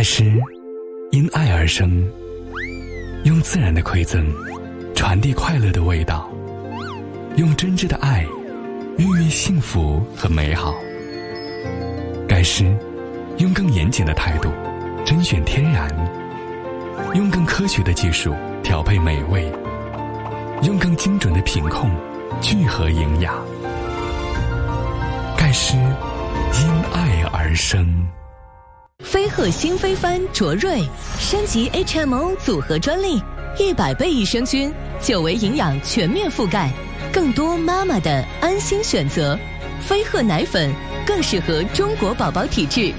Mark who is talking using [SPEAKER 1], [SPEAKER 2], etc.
[SPEAKER 1] 诗因爱而生，用自然的馈赠传递快乐的味道，用真挚的爱孕育幸福和美好。盖诗用更严谨的态度甄选天然，用更科学的技术调配美味，用更精准的品控聚合营养。盖诗因爱而生。
[SPEAKER 2] 飞鹤新飞帆卓瑞升级 HMO 组合专利，100倍益生菌，9维营养全面覆盖，更多妈妈的安心选择。飞鹤奶粉更适合中国宝宝体质。